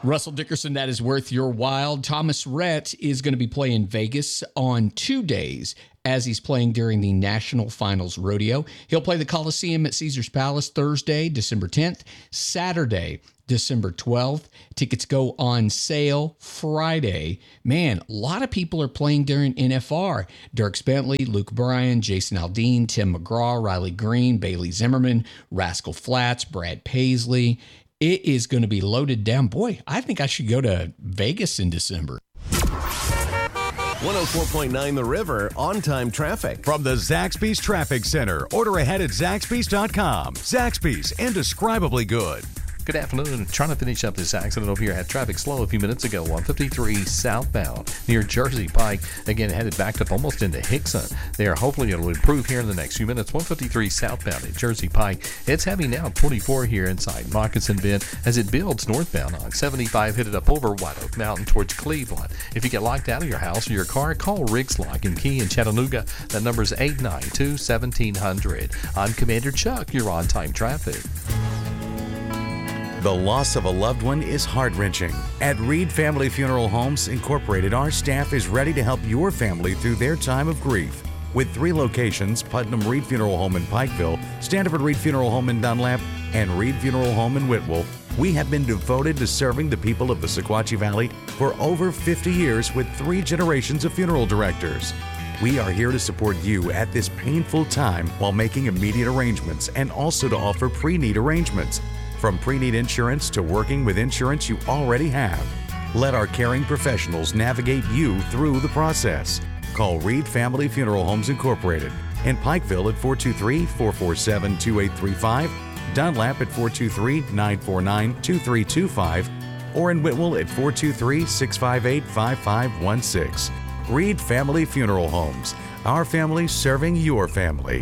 Russell Dickerson, that is worth your while. Thomas Rhett is going to be playing Vegas on 2 days as he's playing during the National Finals Rodeo. He'll play the Coliseum at Caesars Palace Thursday, December 10th, Saturday, December 12th. Tickets go on sale Friday. Man, a lot of people are playing during NFR. Dierks Bentley, Luke Bryan, Jason Aldean, Tim McGraw, Riley Green, Bailey Zimmerman, Rascal Flatts, Brad Paisley. It is going to be loaded down. Boy, I think I should go to Vegas in December. 104.9 The River on-time traffic. From the Zaxby's Traffic Center. Order ahead at Zaxby's.com. Zaxby's, indescribably good. Good afternoon. Trying to finish up this accident over here. Had traffic slow a few minutes ago on 53 southbound near Jersey Pike. Again, headed backed up almost into Hickson. There, hopefully it'll improve here in the next few minutes. 153 southbound at Jersey Pike. It's heavy now, 24 here inside Moccasin Bend as it builds northbound on 75, headed up over White Oak Mountain towards Cleveland. If you get locked out of your house or your car, call Rick's Lock and Key in Chattanooga. That number is 892-1700. I'm Commander Chuck. You're on time traffic. The loss of a loved one is heart-wrenching. At Reed Family Funeral Homes Incorporated, our staff is ready to help your family through their time of grief. With 3 locations, Putnam Reed Funeral Home in Pikeville, Standiford Reed Funeral Home in Dunlap, and Reed Funeral Home in Whitwell, we have been devoted to serving the people of the Sequatchie Valley for over 50 years with 3 generations of funeral directors. We are here to support you at this painful time while making immediate arrangements and also to offer pre-need arrangements. From pre-need insurance to working with insurance you already have. Let our caring professionals navigate you through the process. Call Reed Family Funeral Homes Incorporated in Pikeville at 423-447-2835, Dunlap at 423-949-2325, or in Whitwell at 423-658-5516. Reed Family Funeral Homes. Our family serving your family.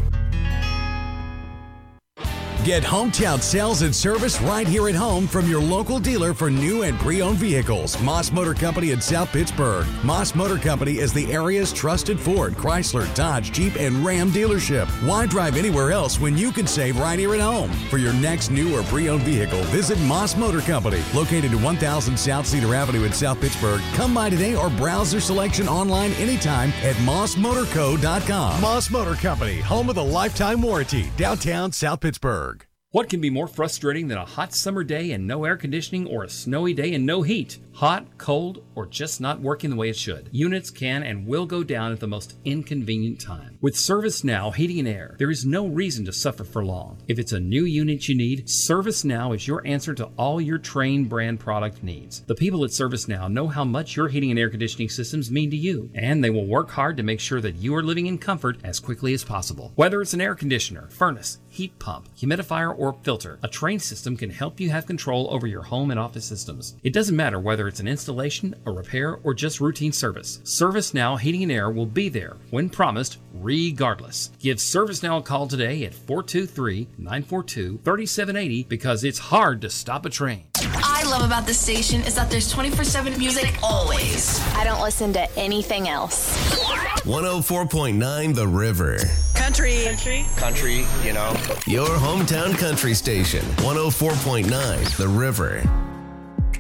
Get hometown sales and service right here at home from your local dealer for new and pre-owned vehicles. Moss Motor Company in South Pittsburgh. Moss Motor Company is the area's trusted Ford, Chrysler, Dodge, Jeep, and Ram dealership. Why drive anywhere else when you can save right here at home? For your next new or pre-owned vehicle, visit Moss Motor Company, located at 1000 South Cedar Avenue in South Pittsburgh. Come by today or browse their selection online anytime at mossmotorco.com. Moss Motor Company, home of a lifetime warranty, downtown South Pittsburgh. What can be more frustrating than a hot summer day and no air conditioning, or a snowy day and no heat? Hot, cold, or just not working the way it should? Units can and will go down at the most inconvenient time. With ServiceNow Heating and Air, there is no reason to suffer for long. If it's a new unit you need, ServiceNow is your answer to all your Trane brand product needs. The people at ServiceNow know how much your heating and air conditioning systems mean to you, and they will work hard to make sure that you are living in comfort as quickly as possible. Whether it's an air conditioner, furnace, heat pump, humidifier, or filter, a Trane system can help you have control over your home and office systems. It doesn't matter whether it's an installation, a repair, or just routine service. ServiceNow Heating and Air will be there when promised, regardless. Give ServiceNow a call today at 423-942-3780 because it's hard to stop a train. I love about this station is that there's 24/7 music always. I don't listen to anything else. 104.9 The River. Country, you know. Your hometown country station. 104.9 The River.